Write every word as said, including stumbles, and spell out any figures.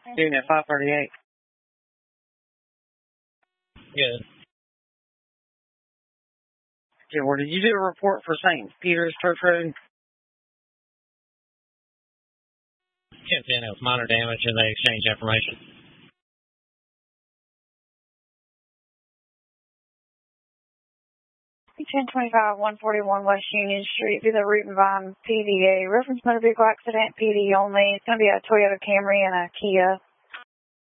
Unit five thirty-eight. Good. Okay, where did you do a report for Saint Peter's Church Road? ten ten, it was minor damage and they exchanged information. ten twenty-five, one forty-one West Union Street, be the Root and Vine P D A. Reference motor vehicle accident, P D only. It's going to be a Toyota Camry and a Kia.